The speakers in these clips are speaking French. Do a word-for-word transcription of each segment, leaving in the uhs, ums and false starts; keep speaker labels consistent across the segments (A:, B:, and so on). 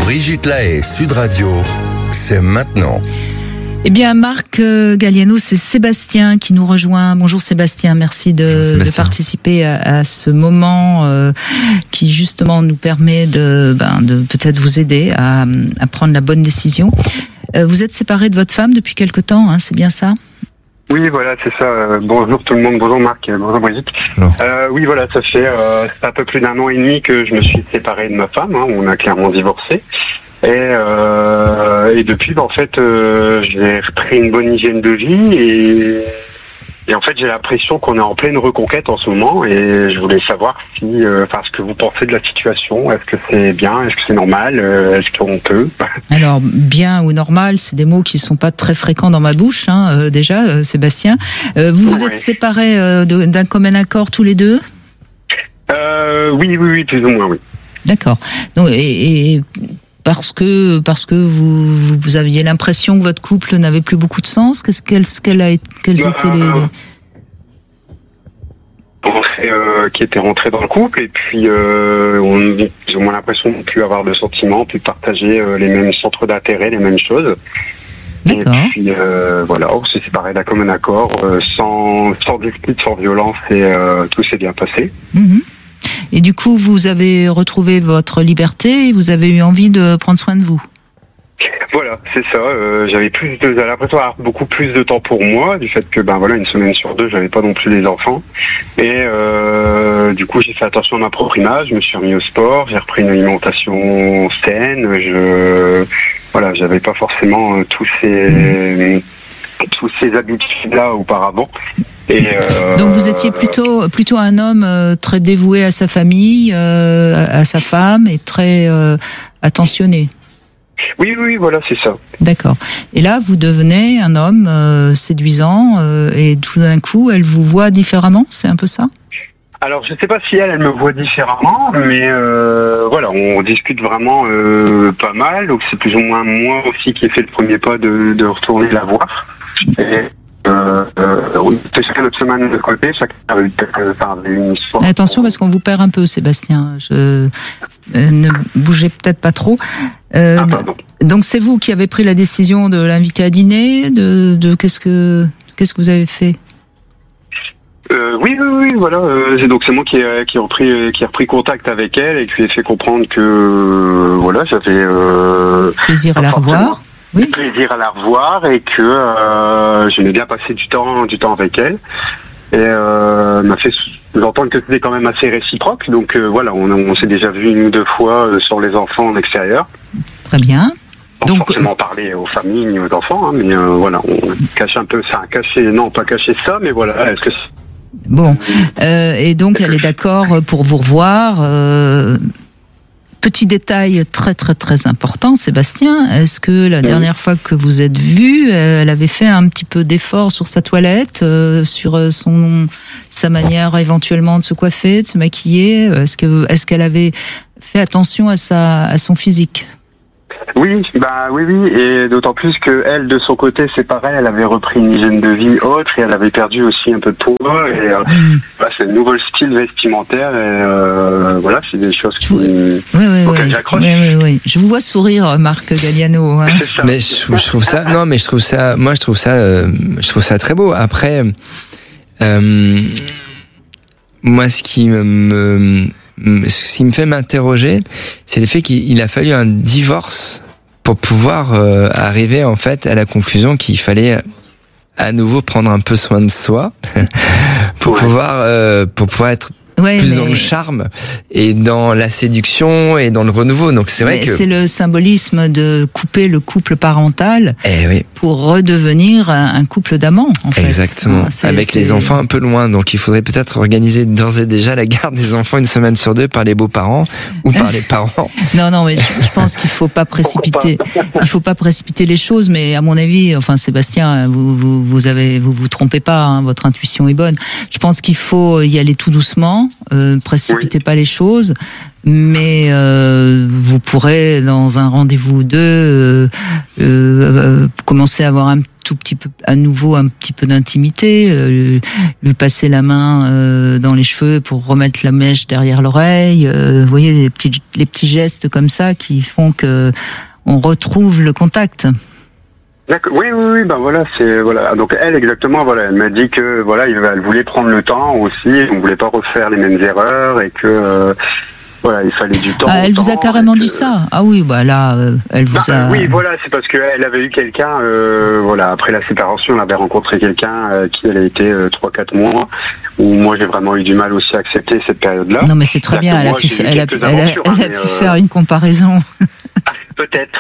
A: Brigitte Lahaie, Sud Radio, c'est maintenant.
B: Eh bien, Marc Galliano, c'est Sébastien qui nous rejoint. Bonjour Sébastien, merci de, Bonjour Sébastien. de participer à, à ce moment euh, qui justement nous permet de, ben, de peut-être vous aider à, à prendre la bonne décision. Euh, vous êtes séparé de votre femme depuis quelque temps, hein, c'est bien ça ?
C: Oui, voilà, c'est ça. Euh, bonjour tout le monde, bonjour Marc, bonjour Brigitte. Bonjour. Euh, oui, voilà, ça fait euh, un peu plus d'un an et demi que je me suis séparé de ma femme. Hein, on a clairement divorcé. Et, euh, et depuis, bah, en fait, euh, j'ai repris une bonne hygiène de vie et, et en fait, j'ai l'impression qu'on est en pleine reconquête en ce moment. Et je voulais savoir si, euh, enfin, ce que vous pensez de la situation. Est-ce que c'est bien ? Est-ce que c'est normal ? euh, Est-ce qu'on peut ?
B: Alors, bien ou normal, c'est des mots qui sont pas très fréquents dans ma bouche, hein, euh, déjà, euh, Sébastien. Euh, vous vous ouais. êtes séparés euh, de, d'un commun accord tous les deux ?
C: euh, Oui, oui, oui, plus ou moins, oui.
B: D'accord. Donc, et, et parce que parce que vous vous aviez l'impression que votre couple n'avait plus beaucoup de sens. Qu'est-ce qu'elle qu'elle a quels bah, étaient les, les...
C: Euh, qui était rentré dans le couple et puis euh, on ils ont l'impression de ne plus avoir de sentiments, plus partager euh, les mêmes centres d'intérêt, les mêmes choses.
B: D'accord.
C: Et puis euh, voilà, on s'est séparés d'un commun accord, euh, sans sans dispute, sans violence et euh, tout s'est bien passé.
B: Mmh. Et du coup, vous avez retrouvé votre liberté et vous avez eu envie de prendre soin de vous.
C: Voilà, c'est ça. Euh, j'avais plus de, j'avais l'impression d'avoir beaucoup plus de temps pour moi, du fait que ben voilà, une semaine sur deux, j'avais pas non plus les enfants. Et euh, du coup, j'ai fait attention à ma propre image. Je me suis remis au sport, j'ai repris une alimentation saine. Je voilà, j'avais pas forcément euh, tous ces mmh. tous ces habitudes-là auparavant. Et euh,
B: Donc vous étiez plutôt plutôt un homme euh, très dévoué à sa famille, euh, à, à sa femme et très euh, attentionné.
C: Oui, oui, voilà, c'est ça.
B: D'accord. Et là, vous devenez un homme euh, séduisant euh, et tout d'un coup, elle vous voit différemment, c'est un peu ça ?
C: Alors, je ne sais pas si elle, elle me voit différemment, mais euh, voilà, on discute vraiment euh, pas mal. Donc, c'est plus ou moins moi aussi qui ai fait le premier pas de, de retourner la voir. Et, euh, euh, on était chacun notre chemin de notre côté, chacun avait enfin, une histoire.
B: Attention, parce qu'on vous perd un peu, Sébastien. Je... Euh, ne bougez peut-être pas trop. Euh, ah, donc, c'est vous qui avez pris la décision de l'inviter à dîner, de, de qu'est-ce que qu'est-ce que vous avez fait ?
C: Euh, oui, oui, oui, voilà. Euh, c'est donc c'est moi qui ai qui ai repris qui ai repris contact avec elle et qui lui ai fait comprendre que euh, voilà, j'avais euh,
B: plaisir à la revoir.
C: Oui. Plaisir à la revoir et que euh, j'aimais bien passer du temps du temps avec elle et euh, m'a fait entendre que c'était quand même assez réciproque. Donc euh, voilà, on, on s'est déjà vu une ou deux fois euh, sur les enfants en extérieur.
B: Très bien.
C: Sans donc forcément parler aux familles ni aux enfants, hein, mais euh, voilà, on cache un peu ça, cacher non pas cacher ça, mais voilà. Est-ce que
B: Bon, euh, et donc elle est d'accord pour vous revoir. Euh, petit détail très très très important, Sébastien, est-ce que la dernière fois que vous êtes vus, elle avait fait un petit peu d'effort sur sa toilette, euh, sur son sa manière éventuellement de se coiffer, de se maquiller ? Est-ce que est-ce qu'elle avait fait attention à sa à son physique ?
C: Oui, bah oui, oui, et d'autant plus que elle, de son côté, c'est pareil, elle avait repris une hygiène de vie autre et elle avait perdu aussi un peu de poids. Et euh, mmh. bah, c'est un nouveau style vestimentaire. Et euh, voilà, c'est des choses qui,
B: oui, oui, oui,
C: auxquelles
B: oui.
C: j'accroche.
B: Oui, oui, oui. Je vous vois sourire, Marc Galliano. Hein.
D: Mais je, je trouve ça, non, mais je trouve ça, moi, je trouve ça, euh, je trouve ça très beau. Après, euh, moi, ce qui me, me ce qui me fait m'interroger, c'est le fait qu'il a fallu un divorce pour pouvoir euh, arriver en fait à la conclusion qu'il fallait à nouveau prendre un peu soin de soi pour ouais. pouvoir euh, pour pouvoir être ouais, plus mais... dans le charme et dans la séduction et dans le renouveau. Donc c'est vrai
B: mais
D: que
B: c'est le symbolisme de couper le couple parental
D: eh oui.
B: pour redevenir un couple d'amants. En fait.
D: Exactement. Ah, c'est, Avec c'est... les enfants un peu loin. Donc il faudrait peut-être organiser d'ores et déjà la garde des enfants une semaine sur deux par les beaux-parents ou par les parents.
B: Non, non, mais je, je pense qu'il faut pas précipiter. Il faut pas précipiter les choses. Mais à mon avis, enfin Sébastien, vous vous vous avez vous vous trompez pas. Hein, votre intuition est bonne. Je pense qu'il faut y aller tout doucement. Euh, précipitez oui. pas les choses, mais euh, vous pourrez dans un rendez-vous ou deux euh, euh, commencer à avoir un tout petit peu, à nouveau un petit peu d'intimité, euh, lui passer la main euh, dans les cheveux pour remettre la mèche derrière l'oreille. Euh, vous voyez les petits les petits gestes comme ça qui font que on retrouve le contact.
C: D'accord. Oui, oui, oui, ben voilà, c'est voilà. Donc elle exactement, voilà, elle m'a dit que voilà, elle voulait prendre le temps aussi, on voulait pas refaire les mêmes erreurs et que euh, voilà, il fallait du temps.
B: Ah, elle vous a carrément
C: que...
B: dit ça. Ah oui, bah là, euh, elle vous
C: bah,
B: a.
C: Oui, voilà, c'est parce qu'elle avait eu quelqu'un, euh, voilà, après la séparation, elle avait rencontré quelqu'un euh, qui elle a été euh, trois quatre mois, où moi j'ai vraiment eu du mal aussi à accepter cette période-là.
B: Non, mais c'est très bien. Elle a, pu, elle a, elle a, elle a pu euh... faire une comparaison.
C: Peut-être.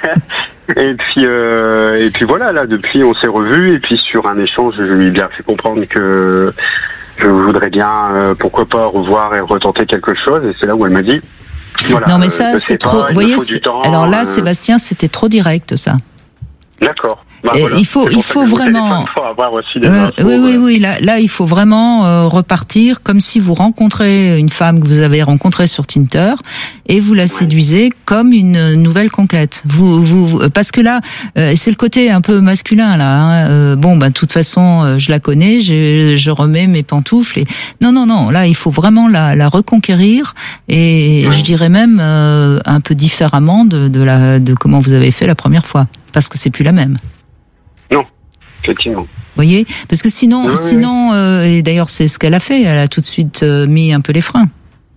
C: Et puis euh, et puis voilà, là depuis on s'est revus et puis sur un échange, je lui ai bien fait comprendre que je voudrais bien euh, pourquoi pas revoir et retenter quelque chose et c'est là où elle m'a dit voilà,
B: non mais ça
C: euh,
B: c'est trop,
C: pas,
B: vous voyez,
C: temps,
B: alors là
C: euh...
B: Sébastien, c'était trop direct ça.
C: D'accord. Bah, voilà.
B: Il faut, il faut vraiment.
C: Avoir aussi des
B: euh,
C: infos,
B: oui, oui,
C: euh...
B: oui. Là, là, il faut vraiment euh, repartir comme si vous rencontrez une femme que vous avez rencontrée sur Tinder et vous la séduisez comme une nouvelle conquête. Vous, vous, parce que là, euh, c'est le côté un peu masculin là. Hein. Euh, bon, ben, de toute façon, euh, je la connais, je, je remets mes pantoufles. Et non, non, non. Là, il faut vraiment la, la reconquérir et ouais. je dirais même euh, un peu différemment de, de la, de comment vous avez fait la première fois, parce que c'est plus la même.
C: Effectivement.
B: Vous voyez, parce que sinon,
C: oui,
B: sinon,
C: oui.
B: Euh, et d'ailleurs c'est ce qu'elle a fait. Elle a tout de suite euh, mis un peu les freins.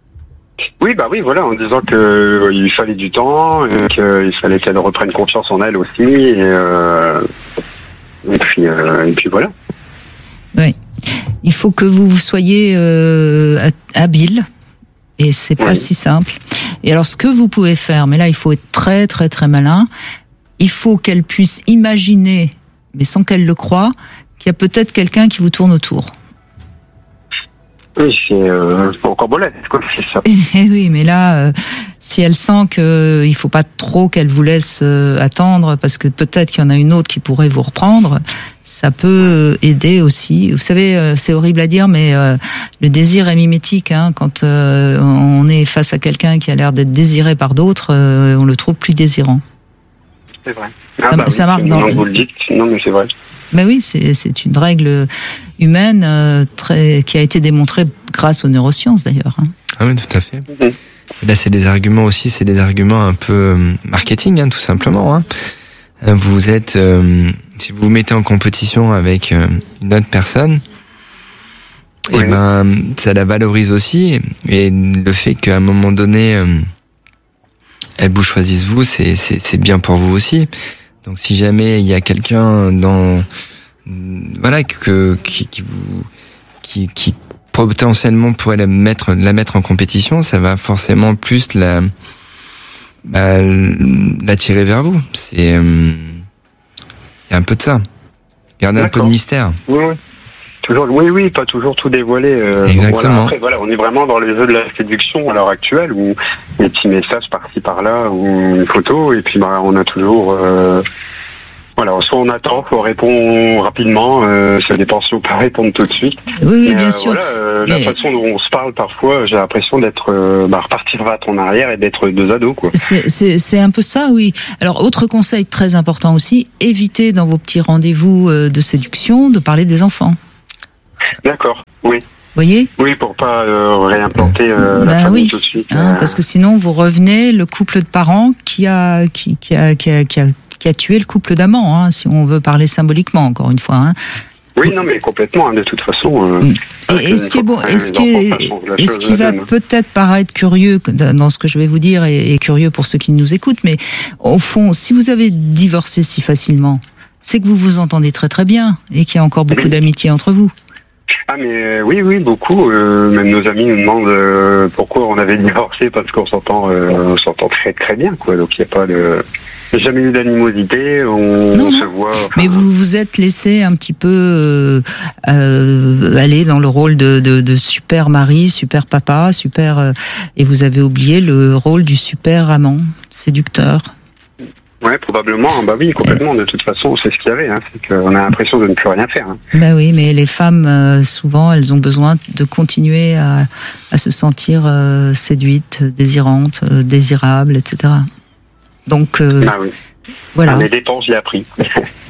C: Oui, bah oui, voilà, en disant que euh, il fallait du temps, et qu'il fallait qu'elle reprenne confiance en elle aussi, et, euh, et puis, euh, et puis voilà.
B: Oui, il faut que vous soyez euh, habile, et c'est pas oui. si simple. Et alors, ce que vous pouvez faire, mais là, il faut être très, très, très malin. Il faut qu'elle puisse imaginer, mais sans qu'elle le croie, qu'il y a peut-être quelqu'un qui vous tourne autour.
C: Oui, c'est euh, encore bolette, quoi, c'est ça.
B: Et oui, mais là, euh, si elle sent qu'il ne faut pas trop qu'elle vous laisse euh, attendre, parce que peut-être qu'il y en a une autre qui pourrait vous reprendre, ça peut aider aussi. Vous savez, euh, c'est horrible à dire, mais euh, le désir est mimétique. Hein, quand euh, on est face à quelqu'un qui a l'air d'être désiré par d'autres, euh, on le trouve plus désirant.
C: C'est vrai. Ah
B: ça,
C: bah
B: ça
C: oui,
B: marque dans.
C: Non, vous le dites. Non, mais c'est vrai.
B: Ben oui, c'est c'est une règle humaine euh, très qui a été démontrée grâce aux neurosciences d'ailleurs. Hein.
D: Ah oui, tout à fait. Mmh. Là, c'est des arguments aussi, c'est des arguments un peu marketing, hein, tout simplement. Hein. Vous êtes, euh, si vous vous mettez en compétition avec euh, une autre personne, oui. et ben ça la valorise aussi. Et le fait qu'à un moment donné, euh, elle vous choisisse vous, c'est c'est c'est bien pour vous aussi. Donc si jamais il y a quelqu'un dans voilà que qui, qui vous qui qui potentiellement pourrait la mettre la mettre en compétition, ça va forcément plus la bah, l'attirer vers vous. C'est il y a un peu de ça. Gardez un peu de mystère.
C: Oui, oui. Toujours, oui, oui, pas toujours tout dévoiler. Euh,
D: Exactement.
C: Voilà. Après, voilà, on est vraiment dans le jeu de la séduction à l'heure actuelle, où des petits messages par-ci par-là, ou une photo, et puis bah, on a toujours, euh, voilà, soit on attend, soit on répond rapidement. Euh, ça dépend si on peut répondre tout de suite.
B: Oui, oui,
C: mais,
B: bien
C: euh,
B: sûr.
C: Voilà, euh,
B: mais...
C: la façon dont on se parle parfois, j'ai l'impression d'être, euh, bah, repartir vers en arrière et d'être deux ados, quoi.
B: C'est, c'est, c'est un peu ça, oui. Alors, autre conseil très important aussi, évitez dans vos petits rendez-vous de séduction de parler des enfants.
C: D'accord, oui.
B: Voyez ?
C: Oui, pour pas euh, réimplanter euh, la
B: ben
C: famille
B: oui,
C: tout de suite.
B: Hein,
C: euh...
B: Parce que sinon, vous revenez le couple de parents qui a qui, qui a qui a qui a qui a tué le couple d'amants, hein, si on veut parler symboliquement, encore une fois. Hein.
C: Oui, non, mais complètement, hein, de toute façon. Euh,
B: et, et ce qui est bon, et ce qui est, et ce qui va peut-être paraître curieux dans ce que je vais vous dire, et, et curieux pour ceux qui nous écoutent, mais au fond, si vous avez divorcé si facilement, c'est que vous vous entendez très très bien et qu'il y a encore beaucoup oui. d'amitié entre vous.
C: Ah mais euh, oui oui beaucoup euh, même nos amis nous demandent euh, pourquoi on avait divorcé, parce qu'on s'entend euh, on s'entend très très bien, quoi. Donc il y a pas de jamais eu d'animosité, on,
B: non,
C: on
B: non.
C: se voit enfin...
B: mais vous vous êtes laissé un petit peu euh, euh, aller dans le rôle de, de, de super mari, super papa, super euh, et vous avez oublié le rôle du super amant, séducteur.
C: Ouais, probablement. Bah oui, complètement. De toute façon, c'est ce qu'il y avait. Hein. C'est qu'on a l'impression de ne plus rien faire. Hein.
B: Bah oui, mais les femmes, euh, souvent, elles ont besoin de continuer à, à se sentir euh, séduites, désirantes, euh, désirables, et cetera. Donc, euh,
C: ah oui.
B: voilà.
C: Ah, les dépenses, j'ai appris.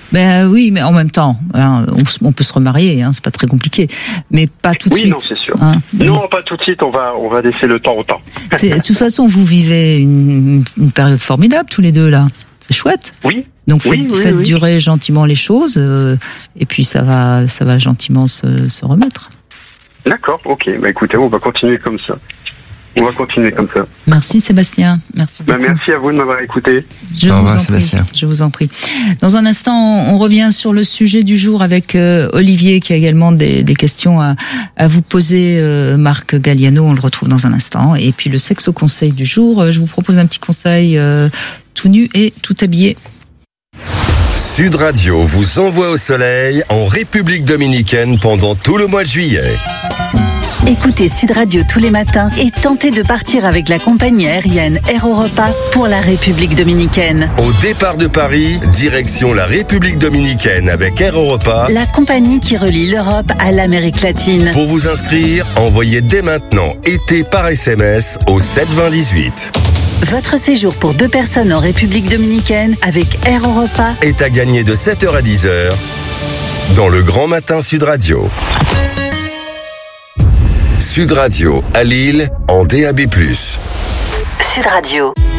B: Ben oui, mais en même temps, hein, on, on peut se remarier, hein, c'est pas très compliqué, mais pas tout de
C: oui,
B: suite.
C: Non, c'est sûr.
B: Hein.
C: Non, pas tout de suite. On va, on va laisser le temps au temps.
B: C'est, de toute façon, vous vivez une, une période formidable tous les deux là. C'est chouette.
C: Oui.
B: Donc faites,
C: oui, oui,
B: faites
C: oui.
B: durer gentiment les choses, euh, et puis ça va, ça va gentiment se, se remettre.
C: D'accord. Ok. Bah écoutez, on va continuer comme ça. On va continuer comme ça.
B: Merci Sébastien. Merci beaucoup.
C: Bah, merci à vous de m'avoir écouté.
B: Je
D: Au
B: vous
D: revoir,
B: en
D: Sébastien.
B: prie. Je vous en prie. Dans un instant, on revient sur le sujet du jour avec euh, Olivier qui a également des, des questions à, à vous poser. Euh, Marc Galliano, on le retrouve dans un instant. Et puis le sexe au conseil du jour. Euh, je vous propose un petit conseil euh, tout nu et tout habillé.
A: Sud Radio vous envoie au soleil en République dominicaine pendant tout le mois de juillet.
E: Écoutez Sud Radio tous les matins et tentez de partir avec la compagnie aérienne Air Europa pour la République dominicaine.
A: Au départ de Paris, direction la République dominicaine avec Air Europa.
E: La compagnie qui relie l'Europe à l'Amérique latine.
A: Pour vous inscrire, envoyez dès maintenant été par S M S au sept vingt dix-huit.
E: Votre séjour pour deux personnes en République dominicaine avec Air Europa
A: est à gagner de sept heures à dix heures dans le Grand Matin Sud Radio. Sud Radio à Lille en D A B plus.
E: Sud Radio.